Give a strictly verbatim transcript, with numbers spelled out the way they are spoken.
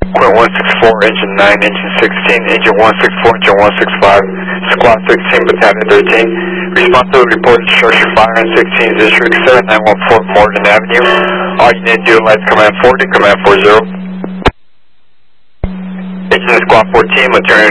Quint one six four, engine nine, engine sixteen, engine one six four, engine one six five, squad sixteen, battalion thirteen. Responsibility report structure fire in sixteen district, seven nine one four Morgan Avenue. All you need to do is lights command forty, command four zero. Engine squad fourteen, material